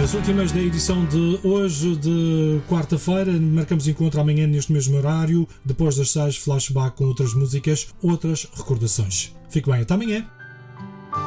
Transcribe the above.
As últimas da edição de hoje, de quarta-feira. Marcamos encontro amanhã neste mesmo horário. Depois das 6, flashback com outras músicas, outras recordações. Fique bem, até amanhã.